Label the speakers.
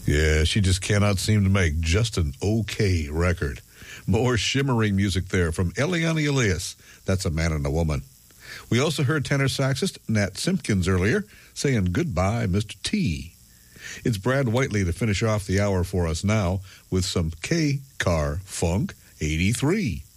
Speaker 1: Yeah, she just cannot seem to make just an okay record. More shimmering music there from Eliane Elias. That's A Man and a Woman. We also heard tenor saxist Nat Simpkins earlier saying goodbye, Mr. T. It's Brad Whiteley to finish off the hour for us now with some K-Car Funk 83.